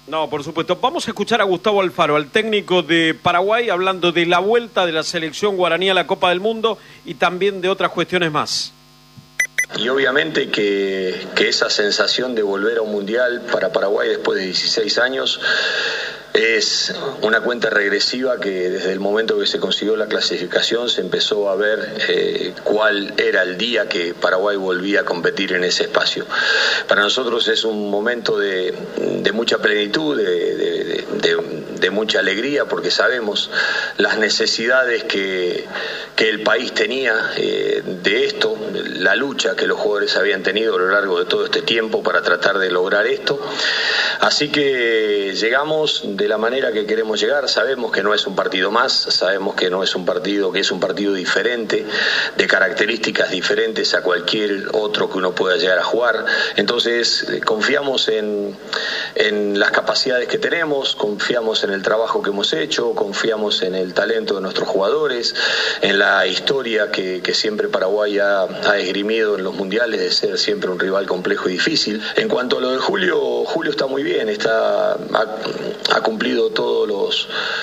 No, por supuesto. Vamos a escuchar a Gustavo Alfaro, al técnico de Paraguay, hablando de la vuelta de la selección guaraní a la Copa del Mundo y también de otras cuestiones más. Y obviamente que esa sensación de volver a un mundial para Paraguay después de 16 años es una cuenta regresiva que desde el momento que se consiguió la clasificación se empezó a ver cuál era el día que Paraguay volvía a competir en ese espacio. Para nosotros es un momento de mucha plenitud, de mucha alegría, porque sabemos las necesidades que el país tenía de esto, la lucha que los jugadores habían tenido a lo largo de todo este tiempo para tratar de lograr esto. Así que llegamos de la manera que queremos llegar. Sabemos que no es un partido más, sabemos que no es un partido, que es un partido diferente, de características diferentes a cualquier otro que uno pueda llegar a jugar. Entonces confiamos en las capacidades que tenemos, confiamos en el trabajo que hemos hecho, confiamos en el talento de nuestros jugadores, en la historia que siempre Paraguay ha esgrimido en los mundiales de ser siempre un rival complejo y difícil. En cuanto a lo de Julio está muy bien, ha cumplido todos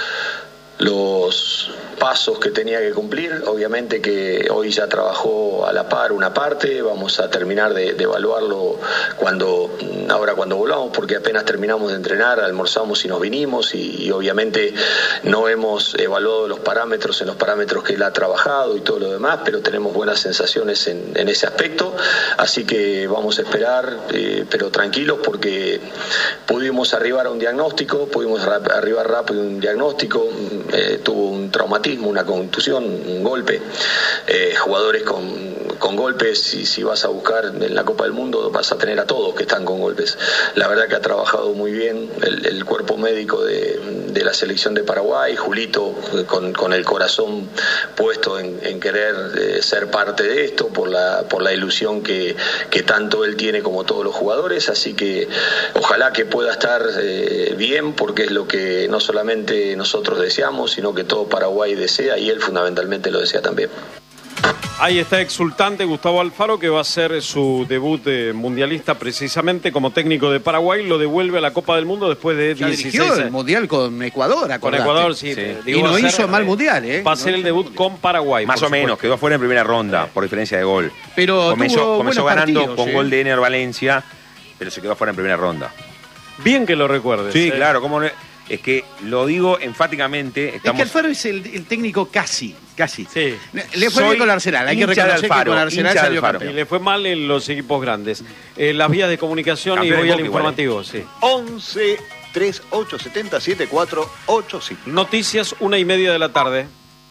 los pasos que tenía que cumplir. Obviamente que hoy ya trabajó a la par una parte, vamos a terminar de evaluarlo ahora cuando volvamos, porque apenas terminamos de entrenar, almorzamos y nos vinimos y obviamente no hemos evaluado los parámetros que él ha trabajado y todo lo demás, pero tenemos buenas sensaciones en ese aspecto, así que vamos a esperar, pero tranquilos, porque pudimos arribar a un diagnóstico, arribar rápido a un diagnóstico. Tuvo un traumatismo, una contusión, un golpe, jugadores con golpes, y si vas a buscar en la Copa del Mundo vas a tener a todos que están con golpes. La verdad que ha trabajado muy bien el cuerpo médico de la selección de Paraguay, Julito con el corazón puesto en querer ser parte de esto por la ilusión que tanto él tiene como todos los jugadores, así que ojalá que pueda estar bien, porque es lo que no solamente nosotros deseamos, sino que todo Paraguay desea, y él fundamentalmente lo desea también. Ahí está exultante Gustavo Alfaro, que va a hacer su debut mundialista precisamente como técnico de Paraguay. Lo devuelve a la Copa del Mundo después de 16 años. Dirigió el mundial con Ecuador, acordate. Con Ecuador, sí. Y no hizo mal mundial, ¿eh? Va a ser el debut con Paraguay. Más o menos, quedó afuera en primera ronda por diferencia de gol. Pero comenzó ganando partidos, con gol de Ener Valencia, pero se quedó afuera en primera ronda. Bien que lo recuerdes. Sí, claro, cómo no. Es que lo digo enfáticamente. Es que Alfaro es el técnico casi. Sí. Le fue bien con el Arsenal, hay que reconocer que con Arsenal salió campeón. Y le fue mal en los equipos grandes. Las vías de comunicación, campeón, y voy al informativo. Sí. 11 3870 7485. Noticias 1:30 de la tarde.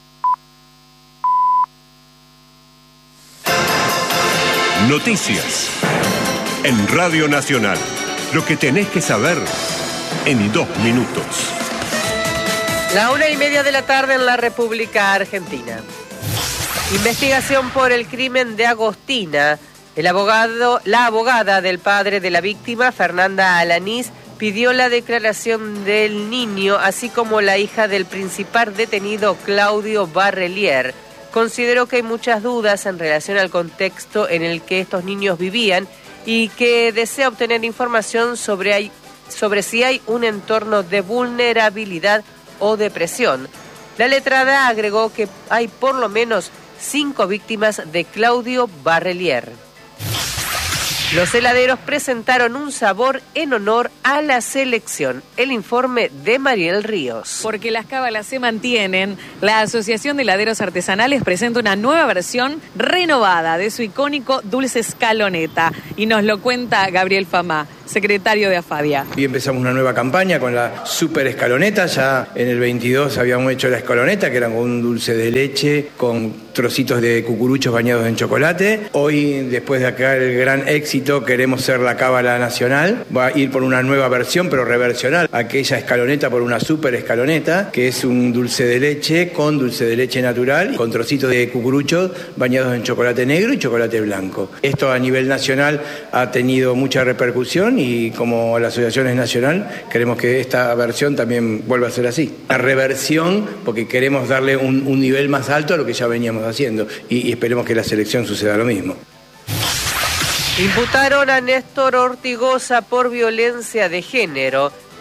Noticias en Radio Nacional. Lo que tenés que saber en 2 minutos. La 1:30 de la tarde en la República Argentina. Investigación por el crimen de Agostina. La abogada del padre de la víctima, Fernanda Alanís, pidió la declaración del niño, así como la hija del principal detenido, Claudio Barrelier. Consideró que hay muchas dudas en relación al contexto en el que estos niños vivían y que desea obtener información sobre si hay un entorno de vulnerabilidad o depresión. La letrada agregó que hay por lo menos 5 víctimas de Claudio Barrelier. Los heladeros presentaron un sabor en honor a la selección. El informe de Mariel Ríos. Porque las cábalas se mantienen, la Asociación de Heladeros Artesanales presenta una nueva versión renovada de su icónico dulce escaloneta. Y nos lo cuenta Gabriel Famá, secretario de AFADIA. Y empezamos una nueva campaña con la super escaloneta. Ya en el 22 habíamos hecho la escaloneta, que era con un dulce de leche, con trocitos de cucuruchos bañados en chocolate. Hoy, después de acá el gran éxito, queremos ser la cábala nacional. Va a ir por una nueva versión, pero reversional. Aquella escaloneta por una super escaloneta, que es un dulce de leche con dulce de leche natural, con trocitos de cucuruchos bañados en chocolate negro y chocolate blanco. Esto a nivel nacional ha tenido mucha repercusión, y como la asociación es nacional, queremos que esta versión también vuelva a ser así. La reversión, porque queremos darle un nivel más alto a lo que ya veníamos haciendo, y esperemos que la selección suceda lo mismo. Imputaron a Néstor Ortigosa por violencia de género.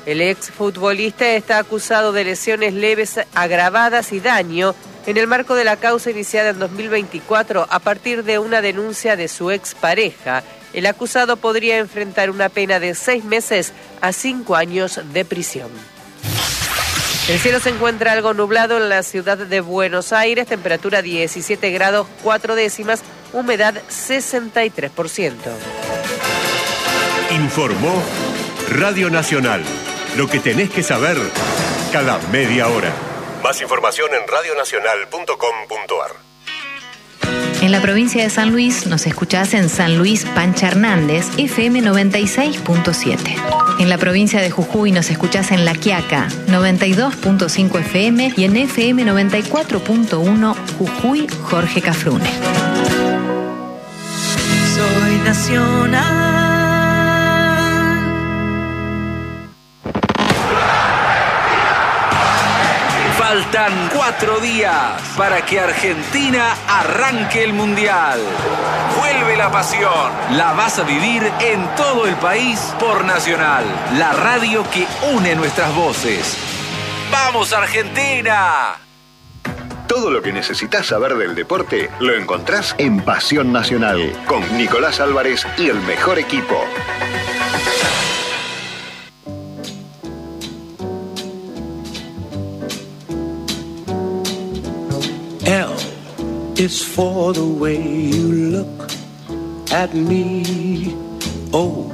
El exfutbolista está acusado de lesiones leves agravadas y daño en el marco de la causa iniciada en 2024 a partir de una denuncia de su expareja. El acusado podría enfrentar una pena de 6 meses a 5 años de prisión. El cielo se encuentra algo nublado en la ciudad de Buenos Aires, temperatura 17 grados 4 décimas, humedad 63%. Informó Radio Nacional. Lo que tenés que saber cada media hora. Más información en radionacional.com.ar. En la provincia de San Luis nos escuchás en San Luis Pancha Hernández, FM 96.7. En la provincia de Jujuy nos escuchás en La Quiaca, 92.5 FM y en FM 94.1 Jujuy Jorge Cafrune. Soy nacional. Faltan 4 días para que Argentina arranque el Mundial. Vuelve la pasión. La vas a vivir en todo el país por Nacional, la radio que une nuestras voces. ¡Vamos, Argentina! Todo lo que necesitas saber del deporte lo encontrás en Pasión Nacional, con Nicolás Álvarez y el mejor equipo. L is for the way you look at me. O